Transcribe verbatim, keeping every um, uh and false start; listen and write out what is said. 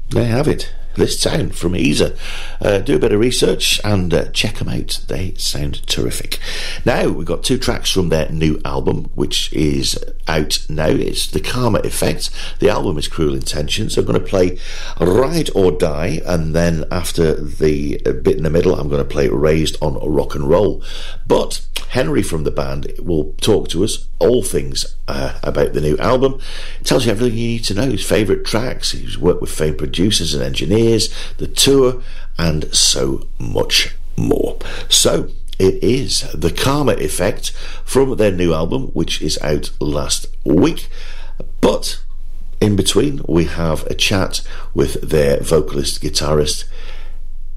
There you have it. This sound from Eezer. Uh, do a bit of research and uh, check them out. They sound terrific. Now, we've got two tracks from their new album, which is out now. It's The Karma Effect. The album is Cruel Intentions. I'm going to play Ride or Die, and then after the bit in the middle, I'm going to play Raised on Rock and Roll. But Henry from the band will talk to us all things uh, about the new album. It tells you everything you need to know. His favourite tracks. He's worked with famed producers and engineers, the tour, and so much more. So it is The Karma Effect from their new album, which is out last week. But in between, we have a chat with their vocalist, guitarist,